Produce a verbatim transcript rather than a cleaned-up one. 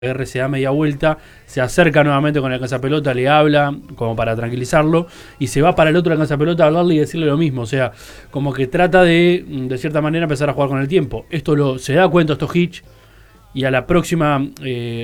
R se da media vuelta, se acerca nuevamente con el cazapelota, le habla como para tranquilizarlo y se va para el otro cazapelota a hablarle y decirle lo mismo. O sea, como que trata de, de cierta manera, empezar a jugar con el tiempo. Esto lo se da cuenta esto Hitch y a la próxima... Eh,